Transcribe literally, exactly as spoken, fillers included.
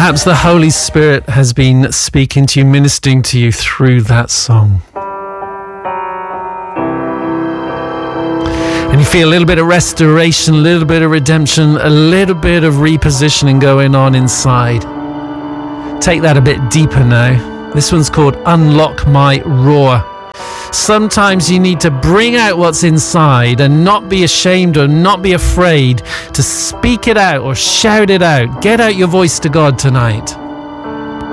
Perhaps the Holy Spirit has been speaking to you, ministering to you through that song. And you feel a little bit of restoration, a little bit of redemption, a little bit of repositioning going on inside. Take that a bit deeper now. This one's called Unlock My Roar. Sometimes you need to bring out what's inside and not be ashamed or not be afraid to speak it out or shout it out. Get out your voice to God tonight.